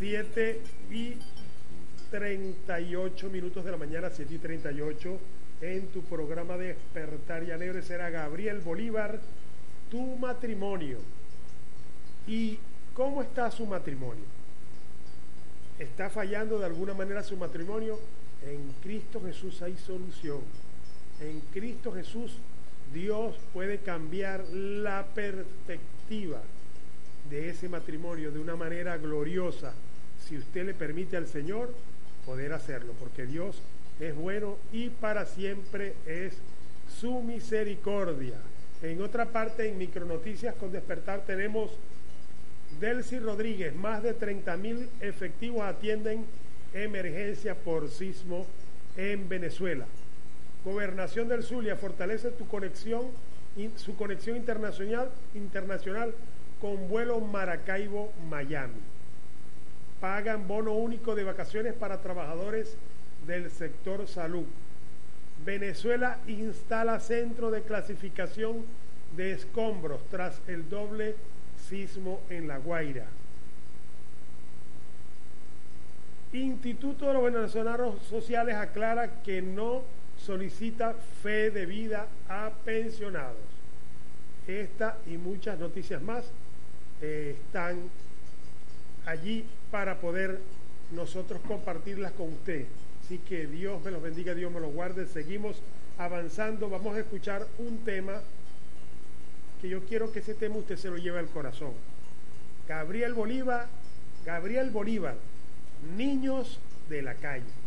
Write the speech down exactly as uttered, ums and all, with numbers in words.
siete y treinta y ocho minutos de la mañana, siete y treinta y ocho, en tu programa Despertar Llanero. Será Gabriel Bolívar, tu matrimonio. ¿Y cómo está su matrimonio? ¿Está fallando de alguna manera su matrimonio? En Cristo Jesús hay solución. En Cristo Jesús Dios puede cambiar la perspectiva de ese matrimonio de una manera gloriosa, si usted le permite al Señor poder hacerlo, porque Dios es bueno y para siempre es su misericordia. En otra parte, en Micronoticias con Despertar, tenemos Delcy Rodríguez. Más de treinta mil efectivos atienden emergencia por sismo en Venezuela. Gobernación del Zulia fortalece tu conexión, su conexión internacional, internacional con vuelo Maracaibo-Miami. Pagan bono único de vacaciones para trabajadores del sector salud. Venezuela instala centro de clasificación de escombros tras el doble sismo en La Guaira. Instituto de los Venezolanos Sociales aclara que no solicita fe de vida a pensionados. Esta y muchas noticias más eh, están allí para poder nosotros compartirlas con usted. Así que Dios me los bendiga, Dios me los guarde. Seguimos avanzando. Vamos a escuchar un tema que yo quiero que ese tema usted se lo lleve al corazón. Gabriel Bolívar, Gabriel Bolívar, Niños de la Calle.